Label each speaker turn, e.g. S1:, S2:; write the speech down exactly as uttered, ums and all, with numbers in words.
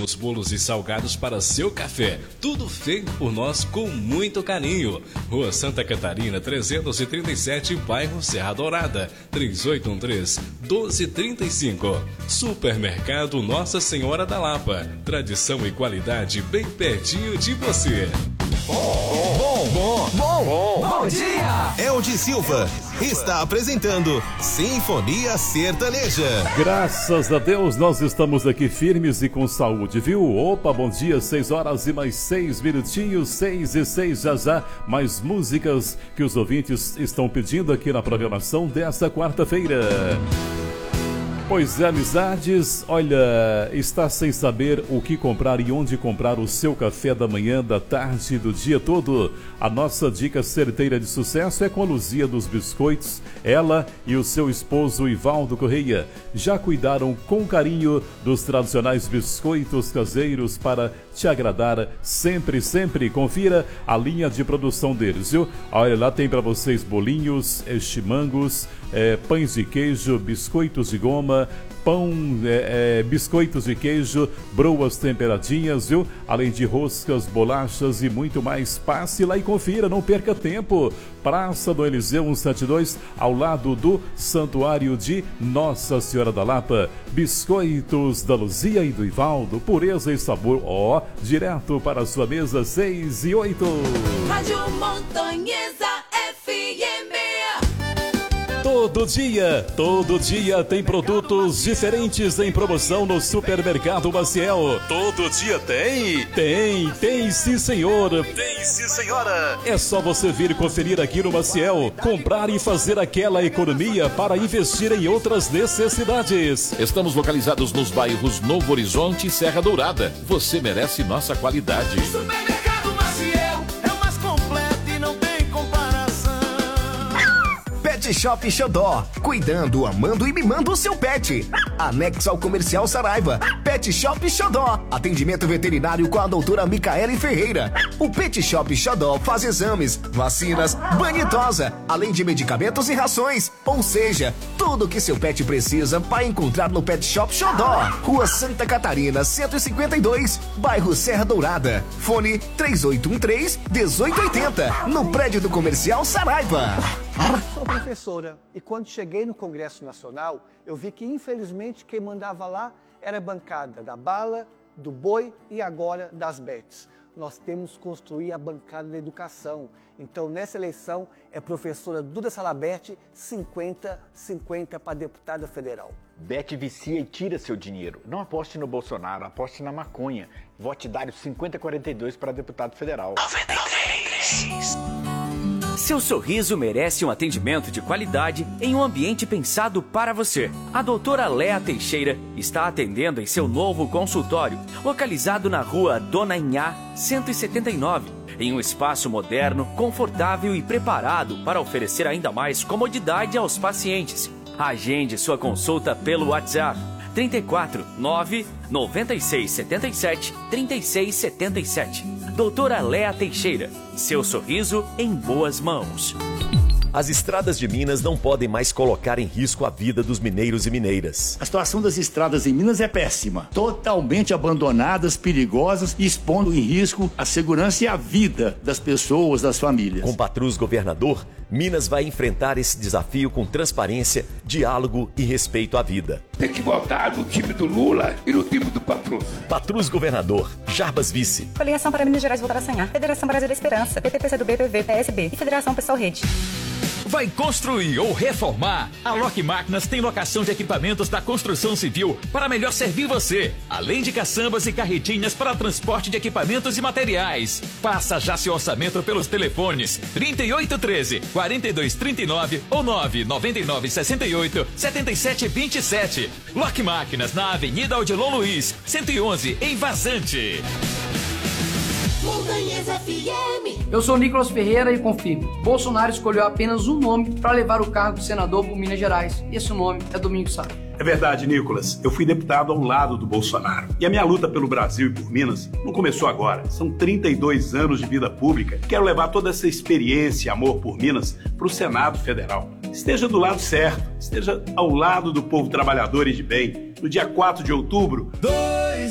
S1: Temos bolos e salgados para seu café. Tudo feito por nós com muito carinho. Rua Santa Catarina, trezentos e trinta e sete, bairro Serra Dourada. três oito um três, um dois três cinco. Supermercado Nossa Senhora da Lapa. Tradição e qualidade bem pertinho de você.
S2: Bom, bom, bom, bom, bom, bom dia! Eldi Silva está apresentando Sinfonia Sertaneja.
S3: Graças a Deus nós estamos aqui firmes e com saúde, viu? Opa, bom dia, seis horas e mais seis minutinhos, seis e seis já já. Mais músicas que os ouvintes estão pedindo aqui na programação desta quarta-feira. Pois é, amizades, olha, está sem saber o que comprar e onde comprar o seu café da manhã, da tarde, do dia todo? A nossa dica certeira de sucesso é com a Luzia dos Biscoitos. Ela e o seu esposo Ivaldo Correia já cuidaram com carinho dos tradicionais biscoitos caseiros para te agradar sempre, sempre. Confira a linha de produção deles, viu? Olha, lá tem para vocês bolinhos, chimangos, é, pães de queijo, biscoitos de goma, pão, é, é, biscoitos de queijo, broas temperadinhas, viu? Além de roscas, bolachas e muito mais. Passe lá e confira, não perca tempo. Praça do Eliseu cento e setenta e dois, ao lado do Santuário de Nossa Senhora da Lapa. Biscoitos da Luzia e do Ivaldo, pureza e sabor, ó, direto para a sua mesa, seis e oito.
S4: Rádio Montanhesa F M.
S3: Todo dia, todo dia tem produtos diferentes em promoção no Supermercado Maciel. Todo dia tem? Tem, tem sim senhor. Tem sim senhora. É só você vir conferir aqui no Maciel, comprar e fazer aquela economia para investir em outras necessidades.
S5: Estamos localizados nos bairros Novo Horizonte e Serra Dourada. Você merece nossa qualidade.
S6: Supermercado Maciel é o mais completo e não tem comparação.
S2: Pet Shop Xodó, cuidando, amando e mimando o seu pet. Anexo ao Comercial Saraiva. Pet Shop Xodó, atendimento veterinário com a doutora Micaele Ferreira. O Pet Shop Xodó faz exames, vacinas, banho e tosa, além de medicamentos e rações. Ou seja, tudo o que seu pet precisa para encontrar no Pet Shop Xodó. Rua Santa Catarina, cento e cinquenta e dois, bairro Serra Dourada. Fone três oito um três, um oito oito zero, no prédio do Comercial Saraiva.
S7: Sou professora e quando cheguei no Congresso Nacional, eu vi que infelizmente quem mandava lá era a bancada da bala, do boi e agora das bets. Nós temos que construir a bancada da educação. Então, nessa eleição, é professora Duda Salabert, cinquenta cinquenta para deputada federal.
S8: Bet vicia e tira seu dinheiro. Não aposte no Bolsonaro, aposte na maconha. Vote Dário cinquenta quarenta e dois para deputado federal.
S2: noventa e três.
S9: Seu sorriso merece um atendimento de qualidade em um ambiente pensado para você. A doutora Léa Teixeira está atendendo em seu novo consultório, localizado na rua Dona Inhá, cento e setenta e nove, em um espaço moderno, confortável e preparado para oferecer ainda mais comodidade aos pacientes. Agende sua consulta pelo WhatsApp trinta e quatro, nove, noventa e seis, setenta e sete, trinta e seis setenta e sete. Doutora Léa Teixeira, seu sorriso em boas mãos.
S10: As estradas de Minas não podem mais colocar em risco a vida dos mineiros e mineiras.
S11: A situação das estradas em Minas é péssima. Totalmente abandonadas, perigosas e expondo em risco a segurança e a vida das pessoas, das famílias.
S10: Com Patrus governador, Minas vai enfrentar esse desafio com transparência, diálogo e respeito à vida.
S12: Tem que votar no time do Lula e no time do Patrus.
S10: Patrus governador, Jarbas vice.
S13: Coligação para Minas Gerais voltar a sonhar. Federação Brasil da Esperança, P T, P C do B, P V, P S B e Federação Pessoal Rede.
S14: Vai construir ou reformar? A Lock Máquinas tem locação de equipamentos da construção civil para melhor servir você, além de caçambas e carretinhas para transporte de equipamentos e materiais. Faça já seu orçamento pelos telefones trinta e oito treze, quarenta e dois trinta e nove ou nove nove nove seis oito, sete sete dois sete. Lock Máquinas na Avenida Odilon Luiz, cento e onze, em Vazante.
S4: Montanhas F M.
S15: Eu sou Nicolas Ferreira e confirmo. Bolsonaro escolheu apenas um nome para levar o cargo de senador por Minas Gerais. E esse nome é Domingos Sá.
S16: É verdade, Nicolas. Eu fui deputado ao lado do Bolsonaro. E a minha luta pelo Brasil e por Minas não começou agora. São trinta e dois anos de vida pública. Quero levar toda essa experiência e amor por Minas para o Senado Federal. Esteja do lado certo. Esteja ao lado do povo trabalhador e de bem. No dia quatro de outubro...